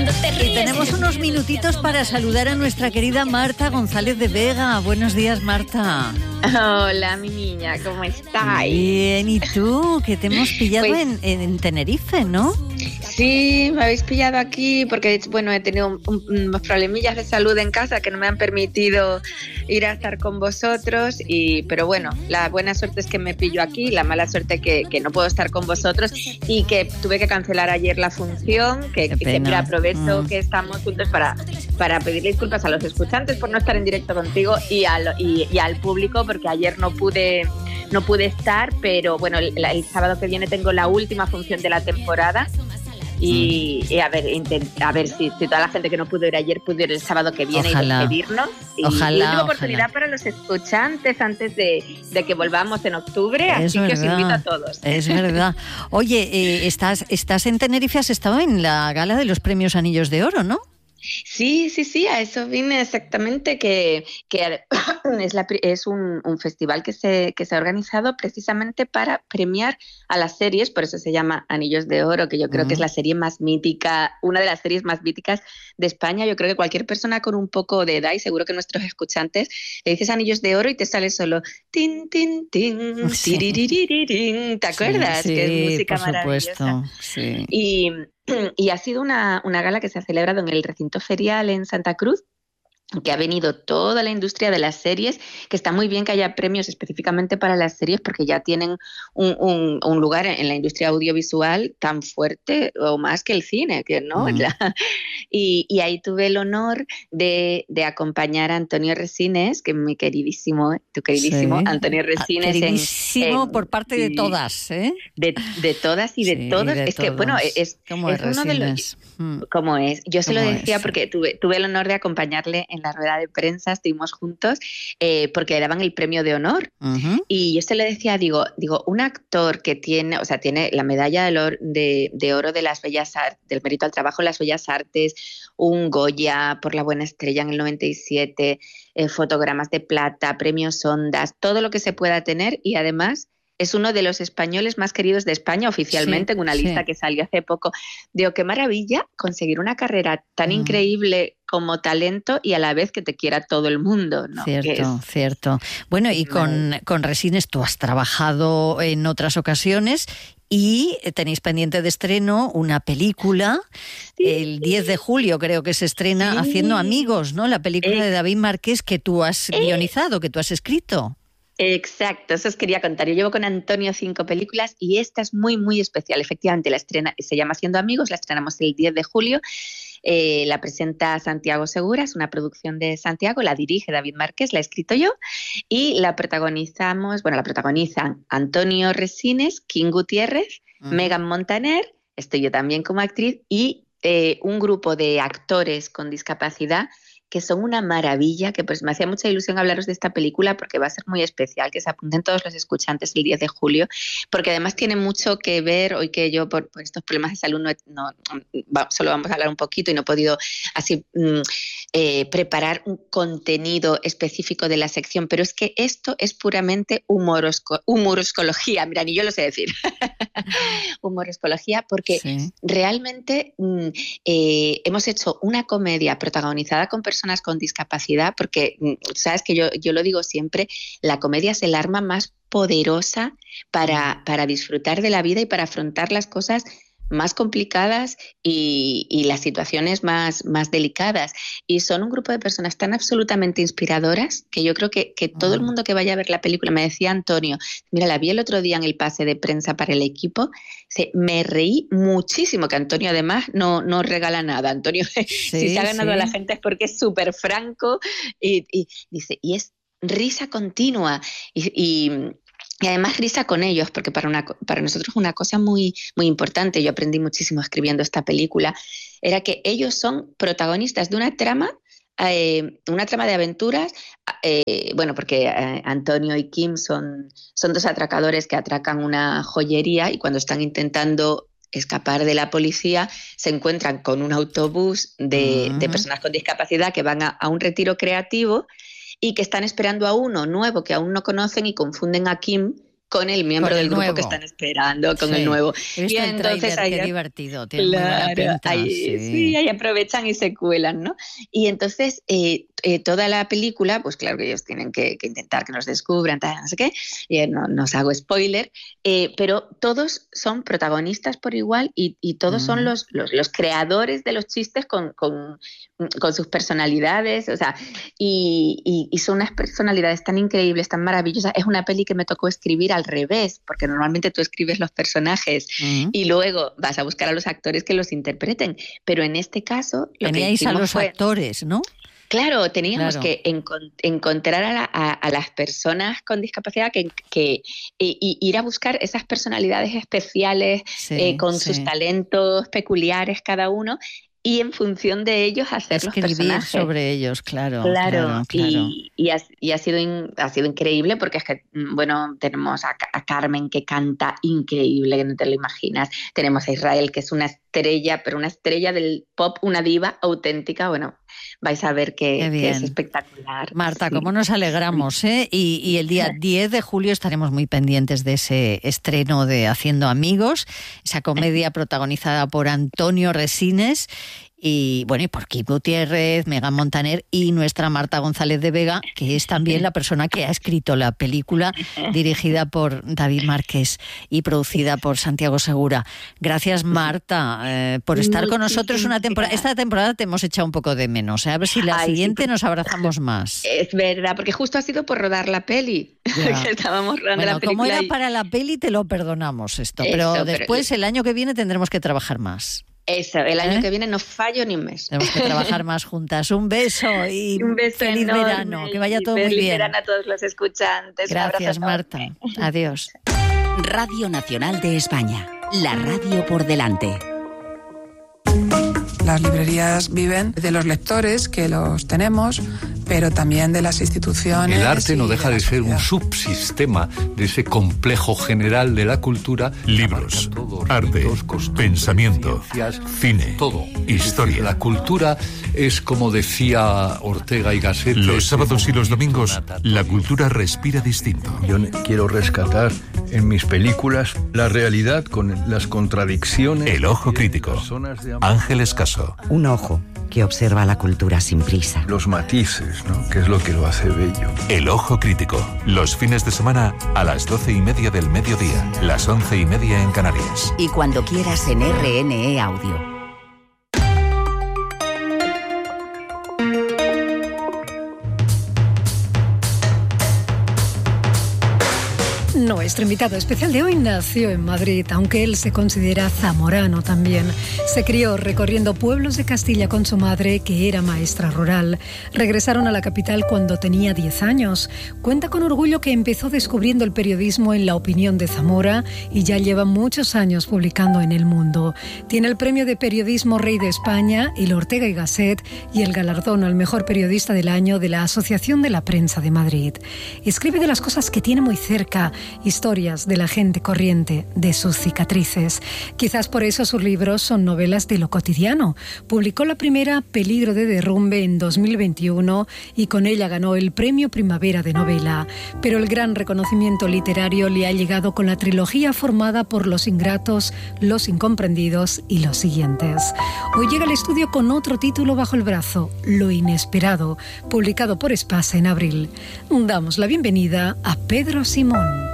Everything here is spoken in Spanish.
Y tenemos unos minutitos para saludar a nuestra querida Marta González de Vega. Buenos días, Marta. Hola, mi niña, ¿cómo estás? Bien, ¿y tú? Que te hemos pillado Pues, en Tenerife, ¿no? Sí, me habéis pillado aquí porque, bueno, he tenido unos problemillas de salud en casa que no me han permitido ir a estar con vosotros, pero bueno, la buena suerte es que me pillo aquí, la mala suerte que no puedo estar con vosotros y que tuve que cancelar ayer la función, que siempre aprovecho que estamos juntos para pedirle disculpas a los escuchantes por no estar en directo contigo y al público, porque ayer no pude estar, pero bueno, el sábado que viene tengo la última función de la temporada. Y a ver si toda la gente que no pudo ir ayer pudo ir el sábado que viene y despedirnos. Y última oportunidad para los escuchantes antes de que volvamos en octubre, así que os invito a todos. Es verdad. Oye, estás en Tenerife, has estado en la gala de los premios Anillos de Oro, ¿no? Sí, a eso vine exactamente, que es un festival que se ha organizado precisamente para premiar a las series, por eso se llama Anillos de Oro, que yo creo que es la serie más mítica, una de las series más míticas de España. Yo creo que cualquier persona con un poco de edad, y seguro que nuestros escuchantes, le dices Anillos de Oro y te sale solo tin, tin, tin, tiririririn, ¿te acuerdas? Sí, que es música por supuesto, maravillosa. sí. Y ha sido una gala que se ha celebrado en el recinto ferial en Santa Cruz, que ha venido toda la industria de las series, que está muy bien que haya premios específicamente para las series porque ya tienen un lugar en la industria audiovisual tan fuerte o más que el cine, ¿no? Y ahí tuve el honor de acompañar a Antonio Resines, que es mi queridísimo, tu queridísimo Antonio Resines. Queridísimo por parte de todas, ¿eh? De todas y de todos. De es todos. Que, bueno, es uno de los... ¿Cómo es? Yo se lo decía porque tuve el honor de acompañarle en la rueda de prensa, estuvimos juntos, porque le daban el premio de honor. Y yo se le decía, digo, un actor que tiene la medalla de oro de las Bellas Artes, del mérito al trabajo en las Bellas Artes, un Goya por La Buena Estrella en el 97, fotogramas de plata, premios Ondas, todo lo que se pueda tener, y además es uno de los españoles más queridos de España oficialmente, en una lista que salió hace poco. Digo, qué maravilla conseguir una carrera tan increíble como talento y a la vez que te quiera todo el mundo, ¿no? Cierto. Bueno, y con Resines tú has trabajado en otras ocasiones y tenéis pendiente de estreno una película, el 10 de julio creo que se estrena, Haciendo Amigos, ¿no? La película de David Márquez que tú has guionizado, que tú has escrito. Exacto, eso os quería contar. Yo llevo con Antonio 5 películas y esta es muy, muy especial. Efectivamente, se llama Haciendo Amigos, la estrenamos el 10 de julio. La presenta Santiago Segura, es una producción de Santiago, la dirige David Márquez, la he escrito yo y la protagonizan Antonio Resines, Kim Gutiérrez, Megan Montaner, estoy yo también como actriz y un grupo de actores con discapacidad que son una maravilla, que pues me hacía mucha ilusión hablaros de esta película porque va a ser muy especial, que se apunten todos los escuchantes el 10 de julio, porque además tiene mucho que ver, hoy que yo por estos problemas de salud solo vamos a hablar un poquito y no he podido así preparar un contenido específico de la sección, pero es que esto es puramente humoroscología, mira, ni yo lo sé decir, humoroscología, porque realmente hemos hecho una comedia protagonizada con personas con discapacidad, porque sabes que yo lo digo siempre, la comedia es el arma más poderosa para disfrutar de la vida y para afrontar las cosas más complicadas y las situaciones más delicadas. Y son un grupo de personas tan absolutamente inspiradoras que yo creo que todo el mundo que vaya a ver la película, me decía Antonio, mira, la vi el otro día en el pase de prensa para el equipo, me reí muchísimo, que Antonio además no regala nada. Antonio, si se ha ganado a la gente es porque es súper franco y dice, y es risa continua y además risa con ellos, porque para nosotros una cosa muy, muy importante, yo aprendí muchísimo escribiendo esta película, era que ellos son protagonistas de una trama de aventuras, porque Antonio y Kim son dos atracadores que atracan una joyería y cuando están intentando escapar de la policía se encuentran con un autobús de personas con discapacidad que van a un retiro creativo y que están esperando a uno nuevo que aún no conocen y confunden a Kim con el miembro del grupo nuevo que están esperando, con el nuevo. Y entonces qué divertido, tiene muy buena pinta. Ahí aprovechan y se cuelan, ¿no? Y entonces toda la película, pues claro que ellos tienen que intentar que nos descubran, tal, no sé qué, no os hago spoiler, pero todos son protagonistas por igual y todos son los creadores de los chistes con sus personalidades, o sea, y son unas personalidades tan increíbles, tan maravillosas. Es una peli que me tocó escribir al revés, porque normalmente tú escribes los personajes y luego vas a buscar a los actores que los interpreten, pero en este caso teníais a los actores, ¿no? Claro, teníamos que encontrar a las personas con discapacidad y ir a buscar esas personalidades especiales con sus talentos peculiares cada uno, y en función de ellos hacer los personajes. Escribir sobre ellos, claro. Y ha sido increíble, porque es que, bueno, tenemos a Carmen, que canta increíble, que no te lo imaginas. Tenemos a Israel, que es una estrella, pero una estrella del pop, una diva auténtica. Bueno, vais a ver que es espectacular. Marta, cómo nos alegramos, ¿eh? Y el día 10 de julio estaremos muy pendientes de ese estreno de Haciendo Amigos, esa comedia protagonizada por Antonio Resines y bueno, y por Kip Gutiérrez, Megan Montaner y nuestra Marta González de Vega, que es también la persona que ha escrito la película, dirigida por David Márquez y producida por Santiago Segura. Gracias, Marta, por estar con nosotros una temporada. Esta temporada te hemos echado un poco de menos, ¿eh? A ver si la siguiente nos abrazamos más. Es verdad, porque justo ha sido por rodar la peli. Que estábamos rodando la película. Como era para la peli, te lo perdonamos pero después, el año que viene, tendremos que trabajar más. Eso, el año que viene no fallo ni un mes. Tenemos que trabajar más juntas. Un beso y feliz enorme, verano. Que vaya todo muy bien. Feliz verano a todos los escuchantes. Gracias, Marta. Adiós. Radio Nacional de España. La radio por delante. Las librerías viven de los lectores, que los tenemos, pero también de las instituciones. El arte no deja de ser un subsistema de ese complejo general de la cultura. Libros, arte, pensamiento, cine, todo. Historia. La cultura es, como decía Ortega y Gasset, los sábados y los domingos, la cultura respira distinto. Yo quiero rescatar en mis películas la realidad con las contradicciones. El ojo crítico. Ángeles Caso. Un ojo que observa la cultura sin prisa. Los matices, ¿no? Que es lo que lo hace bello. El ojo crítico. Los fines de semana a las 12:30 del mediodía, las 11:30 en Canarias. Y cuando quieras en RNE Audio. Nuestro invitado especial de hoy nació en Madrid, aunque él se considera zamorano también. Se crió recorriendo pueblos de Castilla con su madre, que era maestra rural. Regresaron a la capital cuando tenía 10 años. Cuenta con orgullo que empezó descubriendo el periodismo en La Opinión de Zamora y ya lleva muchos años publicando en El Mundo. Tiene el premio de periodismo Rey de España, el Ortega y Gasset y el galardón al mejor periodista del año de la Asociación de la Prensa de Madrid. Escribe de las cosas que tiene muy cerca, historias de la gente corriente, de sus cicatrices. Quizás por eso sus libros son novelas de lo cotidiano. Publicó la primera, Peligro de derrumbe, en 2021 y con ella ganó el Premio Primavera de Novela. Pero el gran reconocimiento literario le ha llegado con la trilogía formada por Los Ingratos, Los Incomprendidos y Los Siguientes. Hoy llega al estudio con otro título bajo el brazo, Lo Inesperado, publicado por Espasa en abril. Damos la bienvenida a Pedro Simón.